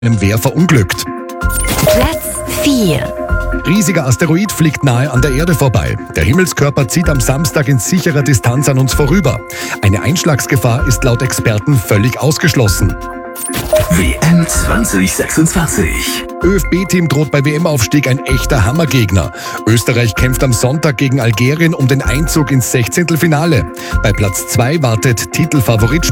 einem Wehr verunglückt. Platz 4. Riesiger Asteroid fliegt nahe an der Erde vorbei. Der Himmelskörper zieht am Samstag in sicherer Distanz an uns vorüber. Eine Einschlagsgefahr ist laut Experten völlig ausgeschlossen. WM 2026. ÖFB-Team droht bei WM-Aufstieg ein echter Hammergegner. Österreich kämpft am Sonntag gegen Algerien um den Einzug ins 16. Finale. Bei Platz 2 wartet Titelfavorit